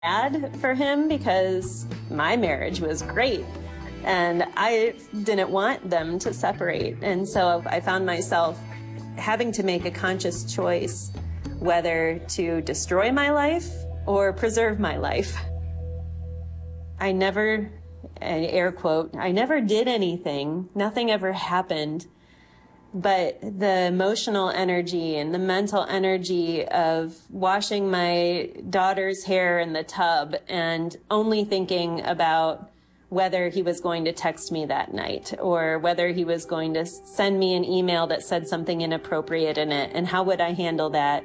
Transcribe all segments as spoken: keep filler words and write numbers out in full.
Bad for him because my marriage was great and I didn't want them to separate. And so I found myself having to make a conscious choice whether to destroy my life or preserve my life. I never, air quote, I never did anything. Nothing ever happened. But the emotional energy and the mental energy of washing my daughter's hair in the tub and only thinking about whether he was going to text me that night or whether he was going to send me an email that said something inappropriate in it and how would I handle that.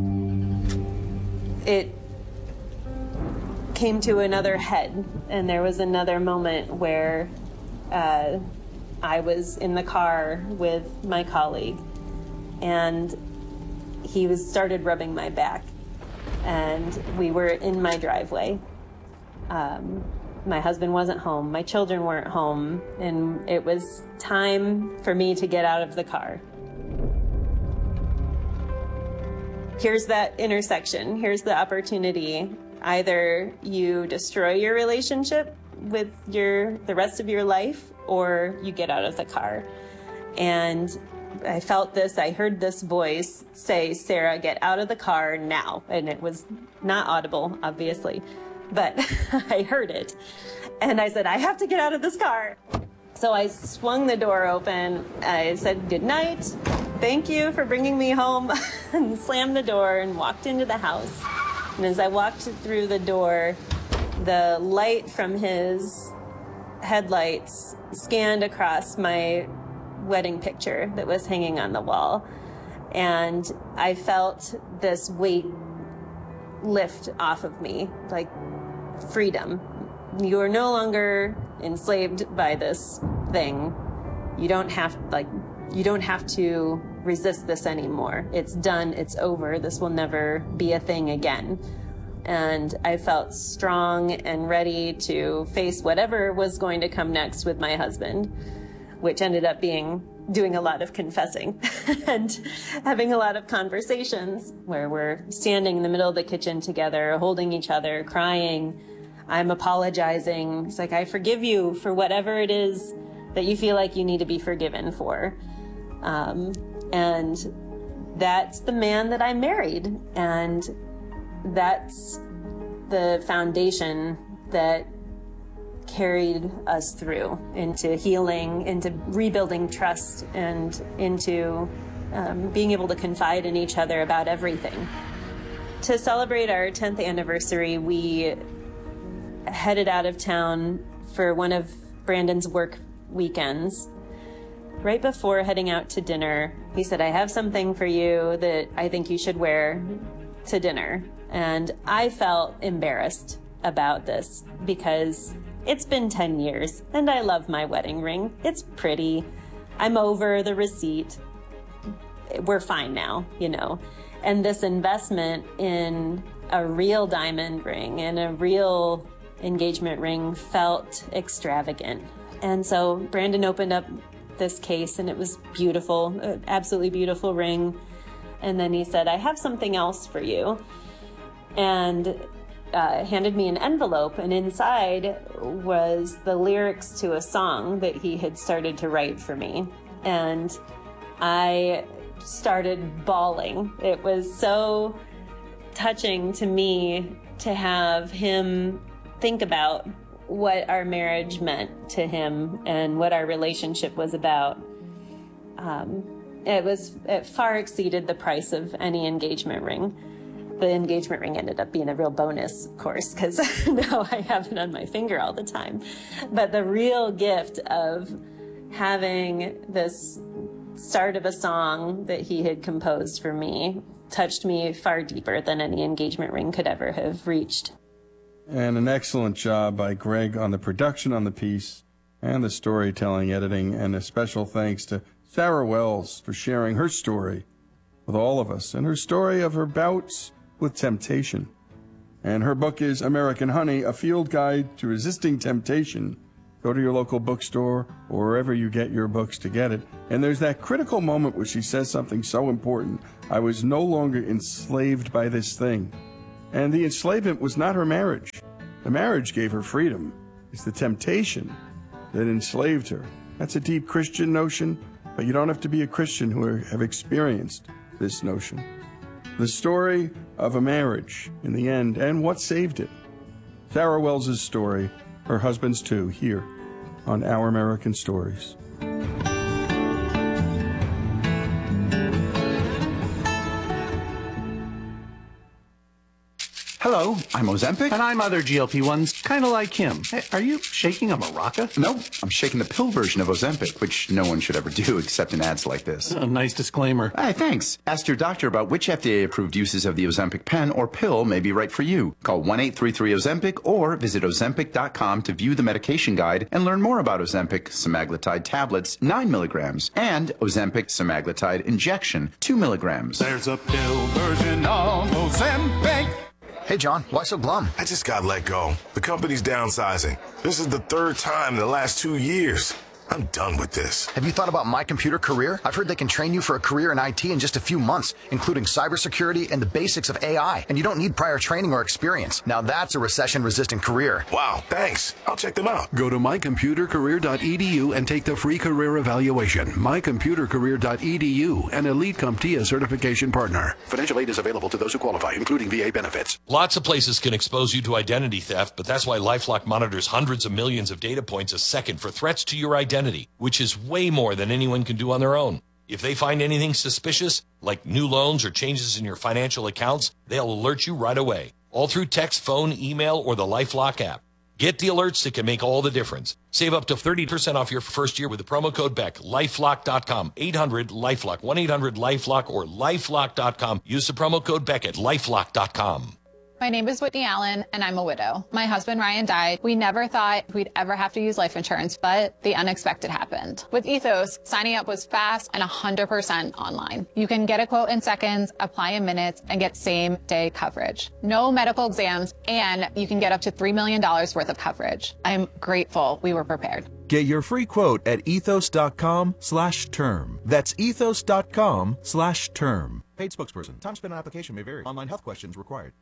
It came to another head, and there was another moment where uh, I was in the car with my colleague, and he was started rubbing my back, and we were in my driveway. Um, my husband wasn't home, my children weren't home, and it was time for me to get out of the car. Here's that intersection, here's the opportunity. Either you destroy your relationship with your the rest of your life, or you get out of the car. And I felt this, I heard this voice say, Sarah, get out of the car now. And it was not audible, obviously, but I heard it. And I said, I have to get out of this car. So I swung the door open. I said, good night. Thank you for bringing me home. And slammed the door and walked into the house. And as I walked through the door, the light from his headlights scanned across my wedding picture that was hanging on the wall. And I felt this weight lift off of me, like freedom. You are no longer enslaved by this thing. You don't have, like, you don't have to resist this anymore. It's done, it's over. This will never be a thing again. And I felt strong and ready to face whatever was going to come next with my husband, which ended up being doing a lot of confessing and having a lot of conversations where we're standing in the middle of the kitchen together, holding each other, crying. I'm apologizing. It's like, I forgive you for whatever it is that you feel like you need to be forgiven for. Um, and that's the man that I married. And that's the foundation that carried us through into healing, into rebuilding trust, and into um, being able to confide in each other about everything. To celebrate our tenth anniversary, we headed out of town for one of Brandon's work weekends. Right before heading out to dinner, he said, I have something for you that I think you should wear to dinner. And I felt embarrassed about this because it's been ten years and I love my wedding ring. It's pretty. I'm over the receipt. We're fine now, you know. And this investment in a real diamond ring and a real engagement ring felt extravagant. And so Brandon opened up this case and it was beautiful, an absolutely beautiful ring. And then he said, I have something else for you. And uh, handed me an envelope, and inside was the lyrics to a song that he had started to write for me. And I started bawling. It was so touching to me to have him think about what our marriage meant to him and what our relationship was about. Um, it was, it far exceeded the price of any engagement ring. The engagement ring ended up being a real bonus, of course, because now I have it on my finger all the time. But the real gift of having this start of a song that he had composed for me touched me far deeper than any engagement ring could ever have reached. And an excellent job by Greg on the production on the piece and the storytelling, editing, and a special thanks to Sarah Wells for sharing her story with all of us and her story of her bouts with temptation. And her book is American Honey, A Field Guide to Resisting Temptation. Go to your local bookstore or wherever you get your books to get it. And there's that critical moment where she says something so important. I was no longer enslaved by this thing. And the enslavement was not her marriage. The marriage gave her freedom. It's the temptation that enslaved her. That's a deep Christian notion, but you don't have to be a Christian who have experienced this notion. The story of a marriage in the end and what saved it. Sarah Wells' story, her husband's too, here on Our American Stories. Hello, I'm Ozempic. And I'm other G L P ones, kind of like him. Hey, are you shaking a maraca? No, I'm shaking the pill version of Ozempic, which no one should ever do except in ads like this. A nice disclaimer. Hey, thanks. Ask your doctor about which F D A-approved uses of the Ozempic pen or pill may be right for you. Call one eight three three Ozempic or visit Ozempic dot com to view the medication guide and learn more about Ozempic semaglutide tablets, nine milligrams, and Ozempic semaglutide injection, two milligrams. There's a pill version of Ozempic. Hey, John, why so glum? I just got let go. The company's downsizing. This is the third time in the last two years. I'm done with this. Have you thought about My Computer Career? I've heard they can train you for a career in I T in just a few months, including cybersecurity and the basics of A I. And you don't need prior training or experience. Now that's a recession-resistant career. Wow, thanks. I'll check them out. Go to my computer career dot e d u and take the free career evaluation. my computer career dot e d u, an Elite CompTIA certification partner. Financial aid is available to those who qualify, including V A benefits. Lots of places can expose you to identity theft, but that's why LifeLock monitors hundreds of millions of data points a second for threats to your identity, which is way more than anyone can do on their own. If they find anything suspicious, like new loans or changes in your financial accounts, they'll alert you right away, all through text, phone, email, or the LifeLock app. Get the alerts that can make all the difference. Save up to thirty percent off your first year with the promo code BECK. lifelock dot com, eight hundred LifeLock, one eight hundred LifeLock, or lifelock dot com. Use the promo code BECK at lifelock dot com. My name is Whitney Allen, and I'm a widow. My husband, Ryan, died. We never thought we'd ever have to use life insurance, but the unexpected happened. With Ethos, signing up was fast and one hundred percent online. You can get a quote in seconds, apply in minutes, and get same-day coverage. No medical exams, and you can get up to three million dollars worth of coverage. I'm grateful we were prepared. Get your free quote at ethos dot com slash term. That's ethos dot com slash term. Paid spokesperson. Time spent on application may vary. Online health questions required.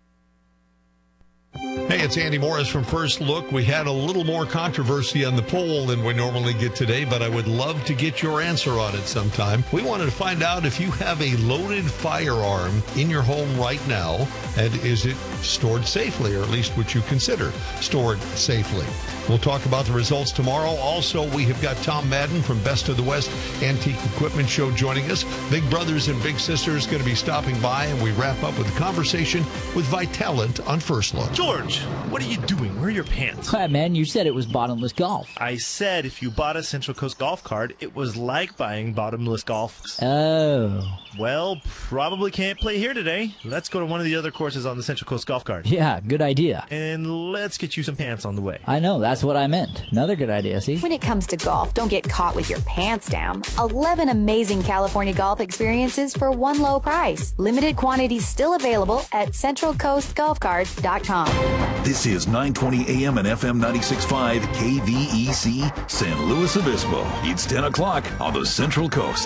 Hey, it's Andy Morris from First Look. We had a little more controversy on the poll than we normally get today, but I would love to get your answer on it sometime. We wanted to find out if you have a loaded firearm in your home right now, and is it stored safely, or at least what you consider stored safely. We'll talk about the results tomorrow. Also, we have got Tom Madden from Best of the West Antique Equipment Show joining us. Big Brothers and Big Sisters going to be stopping by, and we wrap up with a conversation with Vitalant on First Look. George, what are you doing? Where are your pants? Hi, man, you said it was bottomless golf. I said if you bought a Central Coast golf card, it was like buying bottomless golf. Oh. Well, probably can't play here today. Let's go to one of the other courses on the Central Coast golf card. Yeah, good idea. And let's get you some pants on the way. I know, that's what I meant. Another good idea, see? When it comes to golf, don't get caught with your pants down. eleven amazing California golf experiences for one low price. Limited quantities still available at central coast golf cards dot com. This is nine twenty A M and F M ninety-six point five K V E C, San Luis Obispo. It's ten o'clock on the Central Coast.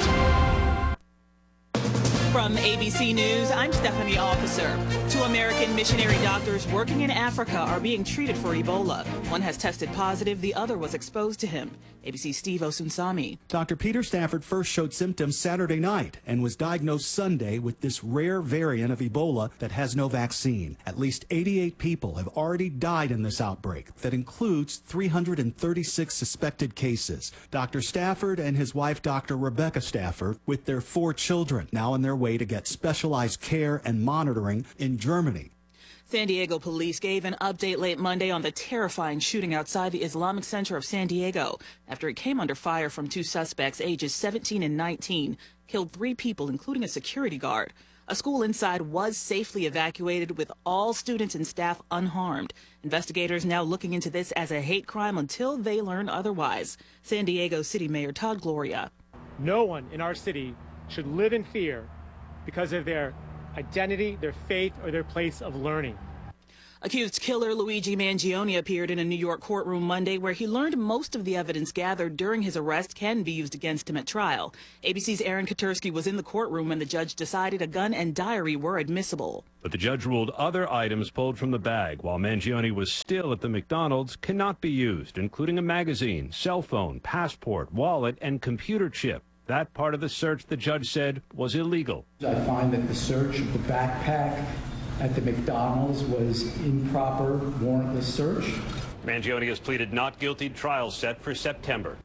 From A B C News, I'm Stephanie Officer. Two American missionary doctors working in Africa are being treated for Ebola. One has tested positive, the other was exposed to him. A B C's Steve Osunsami. Doctor Peter Stafford first showed symptoms Saturday night and was diagnosed Sunday with this rare variant of Ebola that has no vaccine. At least eighty-eight people have already died in this outbreak. That includes three hundred thirty-six suspected cases. Doctor Stafford and his wife, Doctor Rebecca Stafford, with their four children, now on their way to get specialized care and monitoring in Germany. San Diego police gave an update late Monday on the terrifying shooting outside the Islamic Center of San Diego after it came under fire from two suspects ages seventeen and nineteen, killed three people, including a security guard. A school inside was safely evacuated with all students and staff unharmed. Investigators now looking into this as a hate crime until they learn otherwise. San Diego City Mayor Todd Gloria. No one in our city should live in fear because of their identity, their faith, or their place of learning. Accused killer Luigi Mangione appeared in a New York courtroom Monday where he learned most of the evidence gathered during his arrest can be used against him at trial. A B C's Aaron Katursky was in the courtroom when the judge decided a gun and diary were admissible. But the judge ruled other items pulled from the bag while Mangione was still at the McDonald's cannot be used, including a magazine, cell phone, passport, wallet, and computer chip. That part of the search, the judge said, was illegal. I find that the search of the backpack at the McDonald's was improper, warrantless search. Mangione has pleaded not guilty. Trial set for September.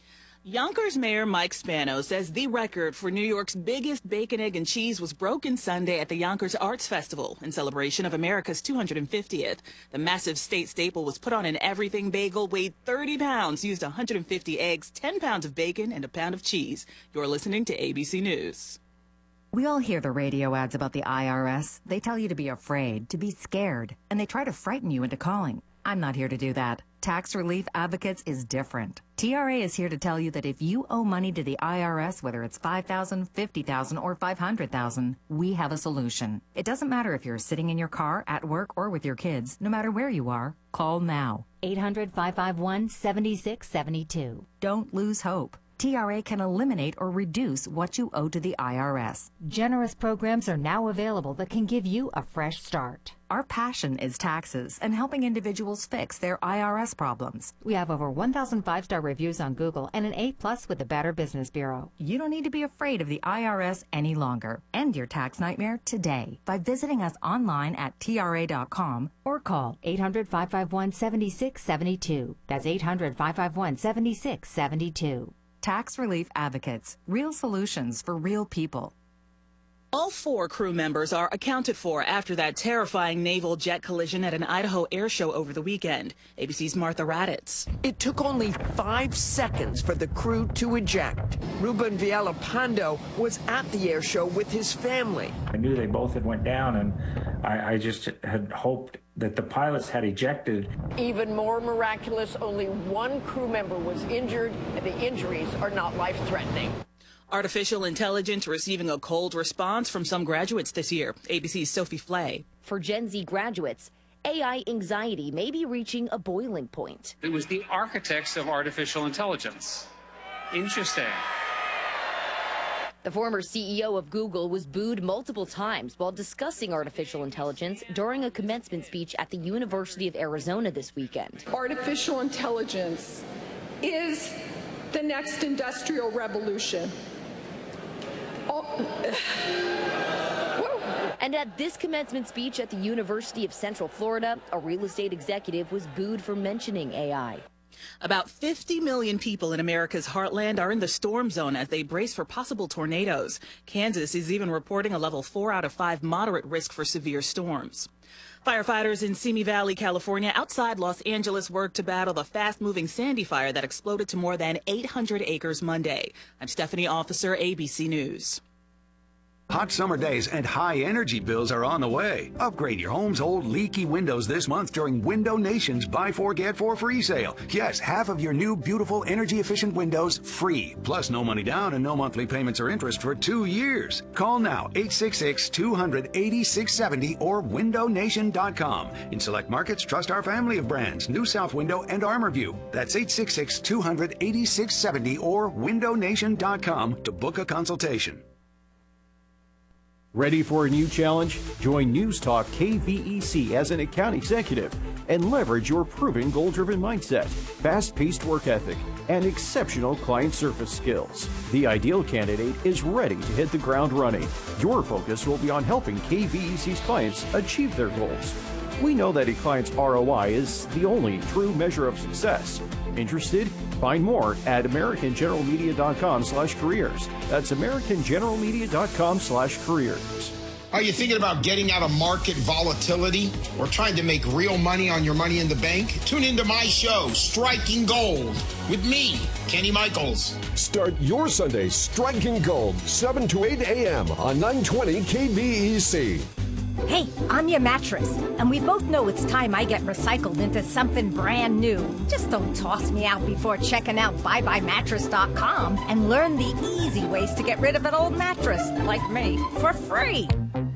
Yonkers Mayor Mike Spano says the record for New York's biggest bacon, egg, and cheese was broken Sunday at the Yonkers Arts Festival in celebration of America's two hundred fiftieth. The massive state staple was put on an everything bagel, weighed thirty pounds, used one hundred fifty eggs, ten pounds of bacon, and a pound of cheese. You're listening to A B C News. We all hear the radio ads about the I R S. They tell you to be afraid, to be scared, and they try to frighten you into calling. I'm not here to do that. Tax Relief Advocates is different. T R A is here to tell you that if you owe money to the I R S, whether it's five thousand dollars, fifty thousand dollars, or five hundred thousand dollars, we have a solution. It doesn't matter if you're sitting in your car, at work, or with your kids. No matter where you are, call now. eight hundred, five five one, seven six seven two. Don't lose hope. T R A can eliminate or reduce what you owe to the I R S. Generous programs are now available that can give you a fresh start. Our passion is taxes and helping individuals fix their I R S problems. We have over one thousand five-star reviews on Google and an A plus with the Better Business Bureau. You don't need to be afraid of the I R S any longer. End your tax nightmare today by visiting us online at T R A dot com or call eight hundred, five five one, seven six seven two. That's eight hundred, five five one, seven six seven two. Tax Relief Advocates, real solutions for real people. All four crew members are accounted for after that terrifying naval jet collision at an Idaho air show over the weekend. A B C's Martha Raditz. It took only five seconds for the crew to eject. Ruben Villalpando was at the air show with his family. I knew they both had went down, and I, I just had hoped that the pilots had ejected. Even more miraculous, only one crew member was injured, and the injuries are not life-threatening. Artificial intelligence receiving a cold response from some graduates this year. A B C's Sophie Flay. For Gen Z graduates, A I anxiety may be reaching a boiling point. It was the architects of artificial intelligence. Interesting. The former C E O of Google was booed multiple times while discussing artificial intelligence during a commencement speech at the University of Arizona this weekend. Artificial intelligence is the next industrial revolution. Oh. And at this commencement speech at the University of Central Florida, a real estate executive was booed for mentioning A I. About fifty million people in America's heartland are in the storm zone as they brace for possible tornadoes. Kansas is even reporting a level four out of five moderate risk for severe storms. Firefighters in Simi Valley, California, outside Los Angeles, worked to battle the fast-moving Sandy fire that exploded to more than eight hundred acres Monday. I'm Stephanie Officer, A B C News. Hot summer days and high energy bills are on the way. Upgrade your home's old leaky windows this month during Window Nation's Buy Four Get Four free sale. Yes, half of your new beautiful energy efficient windows free. Plus no money down and no monthly payments or interest for two years. Call now eight six six, two hundred, eighty-six seventy or window nation dot com. In select markets, trust our family of brands, New South Window and ArmorView. That's eight six six, two hundred, eighty-six seventy or window nation dot com to book a consultation. Ready for a new challenge? Join News Talk K V E C as an account executive and leverage your proven goal-driven mindset, fast-paced work ethic, and exceptional client service skills. The ideal candidate is ready to hit the ground running. Your focus will be on helping K V E C's clients achieve their goals. We know that a client's R O I is the only true measure of success. Interested? Find more at american general media dot com slash careers. That's american general media dot com slash careers. Are you thinking about getting out of market volatility or trying to make real money on your money in the bank? Tune into my show, Striking Gold, with me, Kenny Michaels. Start your Sunday striking gold, seven to eight a.m. on nine twenty K V E C. Hey, I'm your mattress, and we both know it's time I get recycled into something brand new. Just don't toss me out before checking out buy buy mattress dot com and learn the easy ways to get rid of an old mattress, like me, for free.